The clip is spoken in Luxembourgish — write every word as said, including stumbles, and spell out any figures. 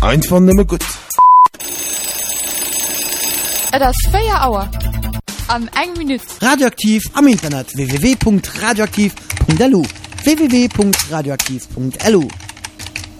einfach nimmer gut. Das Feier Hour an eng Minute. Radioaktiv am Internet w w w punkt radioaktiv punkt l u w w w punkt radioaktiv punkt l u